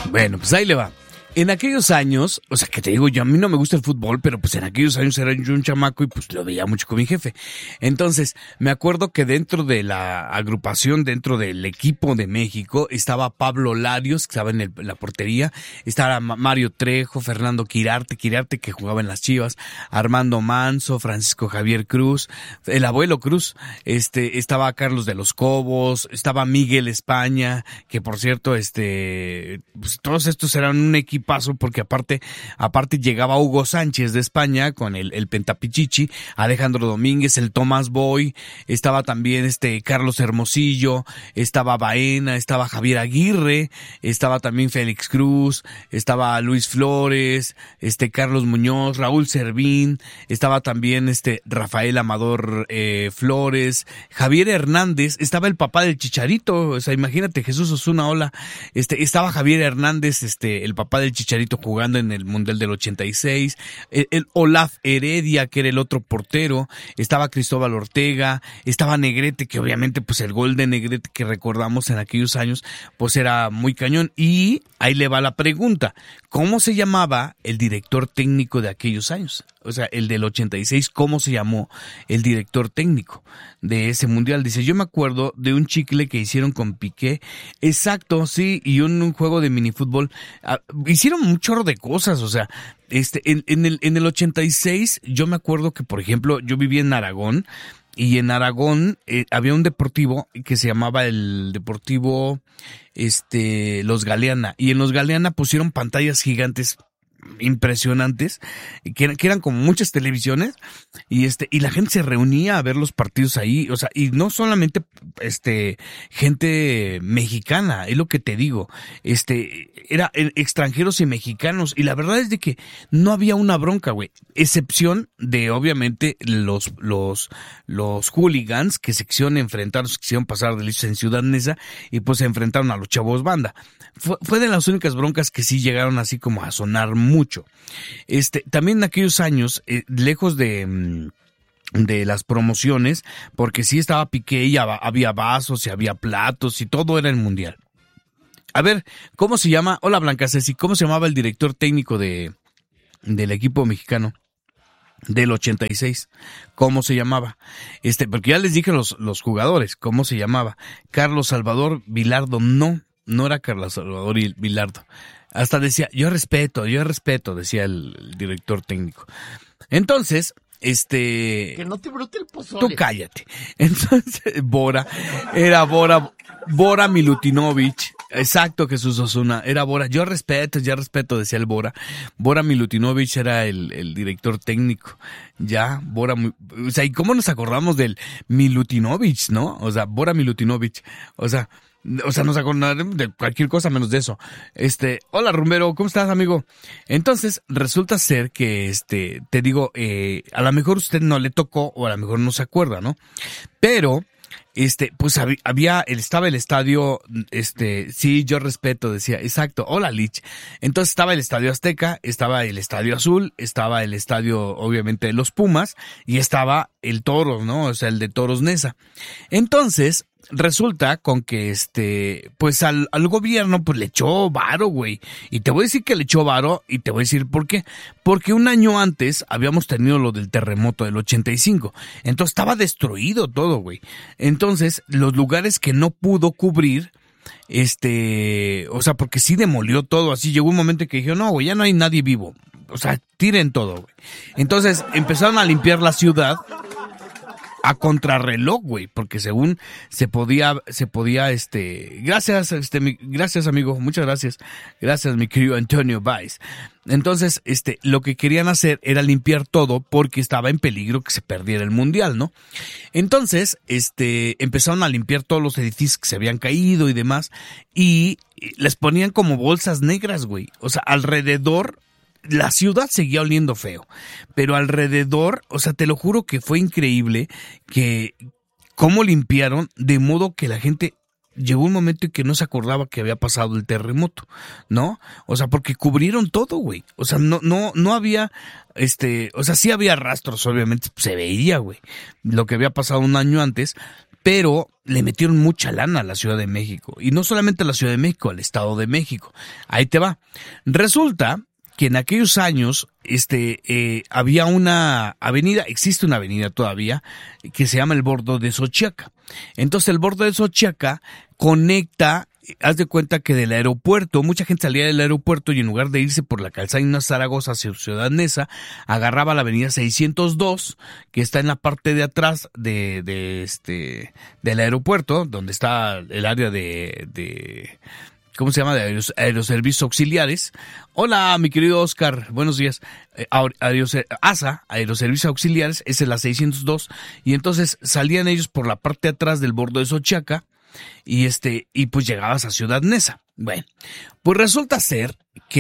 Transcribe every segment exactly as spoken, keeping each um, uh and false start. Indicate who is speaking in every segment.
Speaker 1: Bueno, pues ahí le va. En aquellos años, o sea, que te digo, yo a mí no me gusta el fútbol, pero pues en aquellos años era yo un chamaco y pues lo veía mucho con mi jefe. Entonces, me acuerdo que dentro de la agrupación, dentro del equipo de México, estaba Pablo Larios, que estaba en el, la portería, estaba Mario Trejo, Fernando Quirarte, Quirarte que jugaba en las Chivas, Armando Manso, Francisco Javier Cruz, el abuelo Cruz, este, estaba Carlos de los Cobos, estaba Miguel España, que por cierto, este, pues todos estos eran un equipo paso porque aparte aparte llegaba Hugo Sánchez de España con el, el Pentapichichi, Alejandro Domínguez, el Tomás Boy, estaba también este Carlos Hermosillo, estaba Baena, estaba Javier Aguirre, estaba también Félix Cruz, estaba Luis Flores, este Carlos Muñoz, Raúl Servín, estaba también este Rafael Amador eh, Flores, Javier Hernández, estaba el papá del Chicharito, o sea, imagínate, Jesús Osuna, hola, este estaba Javier Hernández, este el papá del Chicharito jugando en el Mundial del ochenta y seis, el, el Olaf Heredia, que era el otro portero, estaba Cristóbal Ortega, estaba Negrete, que obviamente pues el gol de Negrete que recordamos en aquellos años, pues era muy cañón. Y ahí le va la pregunta, ¿cómo se llamaba el director técnico de aquellos años? O sea, el del ochenta y seis, ¿cómo se llamó el director técnico de ese mundial? Dice, yo me acuerdo de un chicle que hicieron con Piqué, exacto, sí, y un, un juego de minifútbol. Ah, hicieron un chorro de cosas, o sea, este, en, en el, en el ochenta y seis, yo me acuerdo que, por ejemplo, yo vivía en Aragón, y en Aragón eh, había un deportivo que se llamaba el Deportivo, este, Los Galeana, y en Los Galeana pusieron pantallas gigantes impresionantes, que eran, que eran como muchas televisiones, y este, y la gente se reunía a ver los partidos ahí, o sea, y no solamente este gente mexicana, es lo que te digo, este, era extranjeros y mexicanos, y la verdad es de que no había una bronca, güey, excepción de obviamente los, los, los hooligans que se quisieron enfrentar, se quisieron pasar de listos en Ciudad Neza, y pues se enfrentaron a los chavos banda. Fue, fue de las únicas broncas que sí llegaron así como a sonar mucho. Este, también en aquellos años, eh, lejos de, de las promociones, porque sí estaba Piqué y había vasos y había platos y todo era el mundial. A ver, ¿cómo se llama? Hola Blanca Ceci, ¿cómo se llamaba el director técnico de, del equipo mexicano del ochenta y seis? ¿Cómo se llamaba? Este, porque ya les dije los, los jugadores, ¿cómo se llamaba? Carlos Salvador Vilardo, no, no era Carlos Salvador Vilardo. Hasta decía, yo respeto, yo respeto, decía el, el director técnico. Entonces, este...
Speaker 2: Que no te brote el pozole.
Speaker 1: Tú cállate. Entonces, Bora, era Bora, Bora Milutinovich. Exacto, Jesús Osuna, era Bora. Yo respeto, ya respeto, decía el Bora. Bora Milutinovich era el, el director técnico. Ya, Bora, o sea, ¿y cómo nos acordamos del Milutinovich, no? O sea, Bora Milutinovich, o sea... O sea, nos acordaremos de cualquier cosa menos de eso. Este, hola Rumbero, ¿cómo estás, amigo? Entonces, resulta ser que, este, te digo, eh, a lo mejor usted no le tocó o a lo mejor no se acuerda, ¿no? Pero, este, pues había, estaba el estadio, este, sí, yo respeto, decía, exacto, hola Lich. Entonces estaba el Estadio Azteca, estaba el Estadio Azul, estaba el estadio, obviamente, de los Pumas, y estaba el Toros, ¿no? O sea, el de Toros Neza. Entonces, resulta con que este, pues al, al gobierno pues le echó varo, güey. Y te voy a decir que le echó varo y te voy a decir por qué. Porque un año antes habíamos tenido lo del terremoto del ochenta y cinco. Entonces estaba destruido todo, güey. Entonces, los lugares que no pudo cubrir, este, o sea, porque sí demolió todo, así llegó un momento que dijo, no, güey, ya no hay nadie vivo. O sea, tiren todo, güey. Entonces empezaron a limpiar la ciudad a contrarreloj, güey, porque según se podía, se podía, este, gracias, este, mi, gracias amigo, muchas gracias, gracias mi querido Antonio Valls. Entonces, este, lo que querían hacer era limpiar todo porque estaba en peligro que se perdiera el mundial, ¿no? Entonces, este, empezaron a limpiar todos los edificios que se habían caído y demás, y les ponían como bolsas negras, güey, o sea, alrededor. La ciudad seguía oliendo feo, pero alrededor, o sea, te lo juro que fue increíble que cómo limpiaron, de modo que la gente llegó un momento en que no se acordaba que había pasado el terremoto, ¿no? O sea, porque cubrieron todo, güey. O sea, no, no, no había, este, o sea, sí había rastros, obviamente, se veía, güey, lo que había pasado un año antes. pero le metieron mucha lana a la Ciudad de México. Y no solamente a la Ciudad de México, al Estado de México. Ahí te va. Resulta que en aquellos años este eh, había una avenida, existe una avenida todavía, que se llama el Bordo de Xochiaca. Entonces el Bordo de Xochiaca conecta, haz de cuenta que del aeropuerto, mucha gente salía del aeropuerto y en lugar de irse por la calzada Ignacio Zaragoza hacia Ciudad Neza, agarraba la avenida seiscientos dos, que está en la parte de atrás de, de este, del aeropuerto, donde está el área de, de, ¿cómo se llama? De aeros, aeroservicios auxiliares. Hola, mi querido Oscar, buenos días. Eh, aeros, A S A, Aeroservicios Auxiliares, esa es la seiscientos dos, y entonces salían ellos por la parte de atrás del Bordo de Xochiaca, y este, y pues llegabas a Ciudad Neza. Bueno, pues resulta ser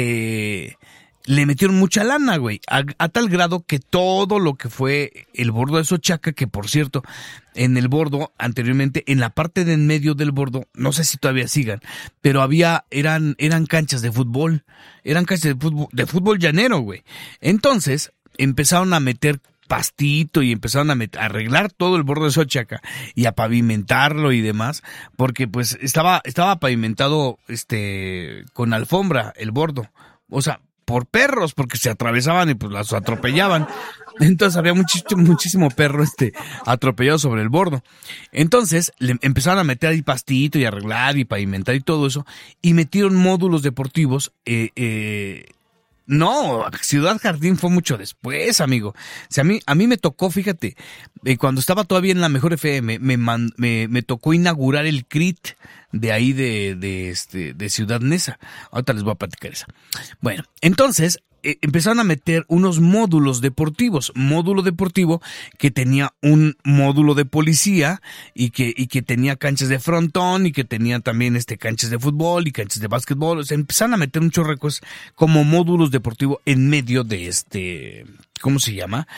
Speaker 1: que le metieron mucha lana, güey, a, a tal grado que todo lo que fue el Bordo de Xochiaca, que por cierto, en el bordo, anteriormente, en la parte de en medio del bordo, no sé si todavía sigan, pero había, eran, eran canchas de fútbol, eran canchas de fútbol, de fútbol llanero, güey. Entonces, empezaron a meter pastito y empezaron a, met- a arreglar todo el Bordo de Xochiaca y a pavimentarlo y demás, porque pues estaba, estaba pavimentado, este, con alfombra el bordo, o sea, por perros, porque se atravesaban y pues las atropellaban. Entonces había muchísimo, muchísimo perro este atropellado sobre el bordo. Entonces le empezaron a meter ahí pastito y arreglar y pavimentar y todo eso, y metieron módulos deportivos, eh, eh, no, Ciudad Jardín fue mucho después, amigo. O sea, a mí, a mí me tocó, fíjate, eh, cuando estaba todavía en la Mejor F M, me, man, me, me tocó inaugurar el C R I T de ahí de, de, este, de Ciudad Neza. Ahorita les voy a platicar esa. Bueno, entonces, eh, empezaron a meter unos módulos deportivos, módulo deportivo que tenía un módulo de policía y que, y que tenía canchas de frontón y que tenía también este canchas de fútbol y canchas de básquetbol. O sea, empezaron a meter un chorro de cosas como módulos deportivos en medio de este, ¿cómo se llama?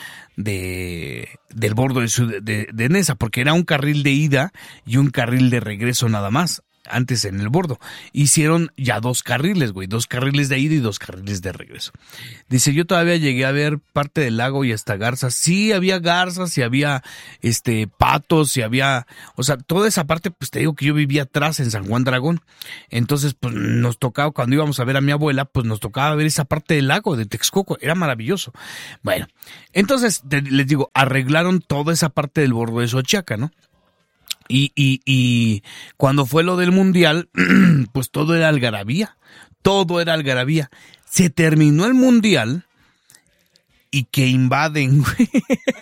Speaker 1: De, del bordo de, de, de Neza, porque era un carril de ida y un carril de regreso nada más. Antes en el bordo. Hicieron ya dos carriles, güey. Dos carriles de ida y dos carriles de regreso. Dice, yo todavía llegué a ver parte del lago y hasta garzas. Sí, había garzas y había, este, patos y había, o sea, toda esa parte, pues te digo que yo vivía atrás en San Juan Dragón. Entonces, pues nos tocaba, cuando íbamos a ver a mi abuela, pues nos tocaba ver esa parte del lago de Texcoco. Era maravilloso. Bueno, entonces, te, les digo, arreglaron toda esa parte del bordo de Xochiaca, ¿no? Y, y, y cuando fue lo del mundial, pues todo era algarabía, todo era algarabía. Se terminó el mundial y que invaden, güey.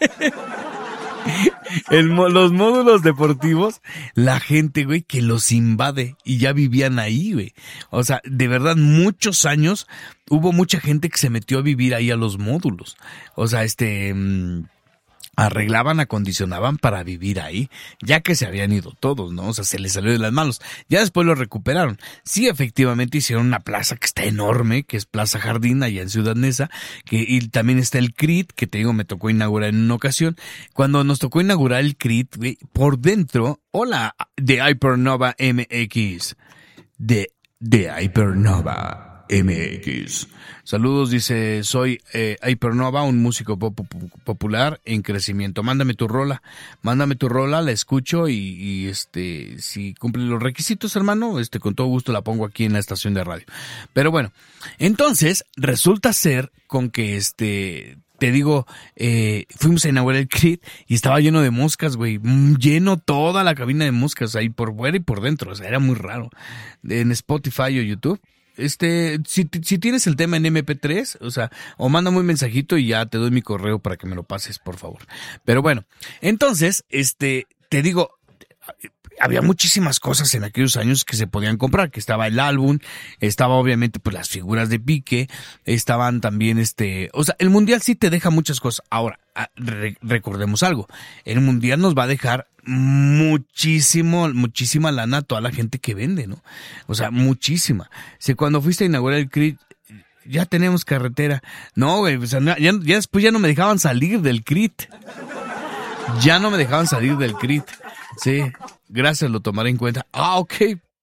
Speaker 1: El, los módulos deportivos, la gente, güey, que los invade y ya vivían ahí, güey. O sea, de verdad, muchos años hubo mucha gente que se metió a vivir ahí a los módulos. O sea, este... arreglaban, acondicionaban para vivir ahí, ya que se habían ido todos, ¿no? O sea, se les salió de las manos. Ya después lo recuperaron. Sí, efectivamente hicieron una plaza que está enorme, que es Plaza Jardín, allá en Ciudad Neza, que, y también está el C R I T, que te digo, me tocó inaugurar en una ocasión. Cuando nos tocó inaugurar el C R I T, güey, por dentro, hola, de Hypernova M X, de, de Hypernova M X. Saludos, dice, soy eh, Hypernova, un músico pop popular en crecimiento. Mándame tu rola, mándame tu rola, la escucho y, y este, si cumple los requisitos, hermano, este, con todo gusto la pongo aquí en la estación de radio. Pero bueno, entonces, resulta ser con que este... Te digo, eh, fuimos a inaugurar el C R I T y estaba lleno de moscas, güey. Lleno toda la cabina de moscas, ahí por fuera y por dentro. O sea, era muy raro. En Spotify o YouTube. Este, si, si tienes el tema en eme pe tres, o sea, o mándame un mensajito y ya te doy mi correo para que me lo pases, por favor. Pero bueno, entonces, este, te digo, había muchísimas cosas en aquellos años que se podían comprar, que estaba el álbum, estaba obviamente pues las figuras de Pique, estaban también este, o sea, el mundial sí te deja muchas cosas. Ahora, re- recordemos algo, el mundial nos va a dejar muchísimo, muchísima lana a toda la gente que vende, ¿no? O sea, muchísima. Si cuando fuiste a inaugurar el C R I T, ya tenemos carretera. No, güey, o sea, ya, ya después ya no me dejaban salir del C R I T. Ya no me dejaban salir del C R I T. Sí, gracias, lo tomaré en cuenta. Ah, ok,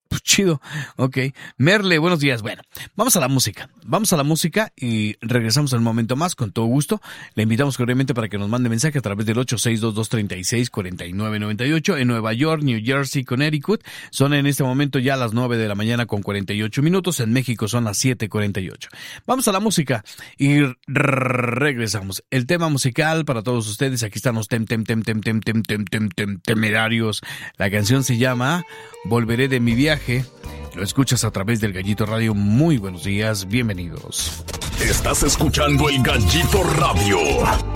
Speaker 1: Pues chido, ok. Merle, buenos días. Bueno, vamos a la música. Vamos a la música y regresamos en un momento más, con todo gusto. Le invitamos cordialmente para que nos mande mensaje a través del ocho seis dos dos, tres seis, cuatro nueve nueve ocho en Nueva York, New Jersey, Connecticut. Son en este momento ya las nueve de la mañana con cuarenta y ocho minutos. En México son las siete cuarenta y ocho. Vamos a la música y regresamos. El tema musical para todos ustedes. Aquí están los tem, tem, tem, tem, tem, tem, tem, tem, tem, temerarios. La canción se llama Volveré de mi viaje. Lo escuchas a través del Gallito Radio. Muy buenos días, bienvenidos.
Speaker 2: Estás escuchando el Gallito Radio.